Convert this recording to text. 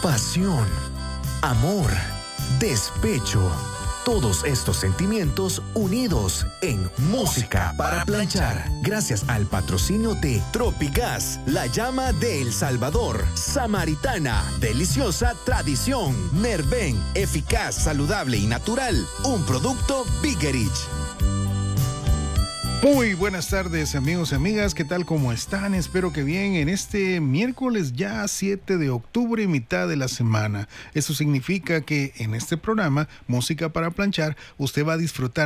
pasión, amor, despecho. Todos estos sentimientos unidos en Música para Planchar. Gracias al patrocinio de Tropigas, la llama de El Salvador. Samaritana, deliciosa tradición. Nerven, eficaz, saludable y natural. Un producto Biggerich. Muy buenas tardes, amigos y amigas, ¿qué tal? ¿Cómo están? Espero que bien en este miércoles ya 7 de octubre, mitad de la semana. Eso significa que en este programa, Música para Planchar, usted va a disfrutar